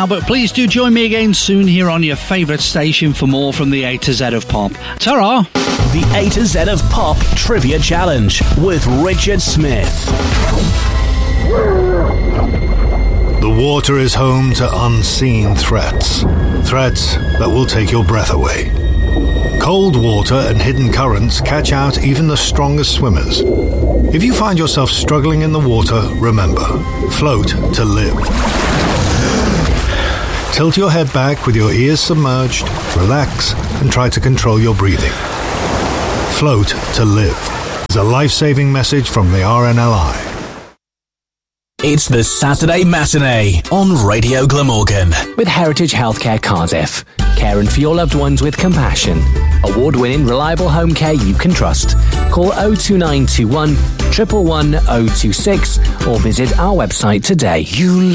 now, but please do join me again soon here on your favourite station for more from the A to Z of Pop. Ta-ra! The A to Z of Pop Trivia Challenge with Richard Smith. The water is home to unseen threats. Threats that will take your breath away. Cold water and hidden currents catch out even the strongest swimmers. If you find yourself struggling in the water, remember, float to live. Tilt your head back with your ears submerged, relax, and try to control your breathing. Float to live is a life-saving message from the RNLI. It's the Saturday Matinee on Radio Glamorgan. With Heritage Healthcare Cardiff. Caring for your loved ones with compassion. Award-winning reliable home care you can trust. Call 02921 111 026 or visit our website today.